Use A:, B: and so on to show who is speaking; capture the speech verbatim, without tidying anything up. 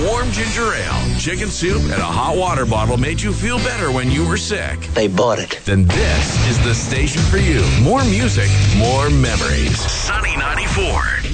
A: warm ginger ale, chicken soup, and a hot water bottle made you feel better when you were sick,
B: They bought it.
A: then this is the station for you. More music, more memories. Sunny ninety-four.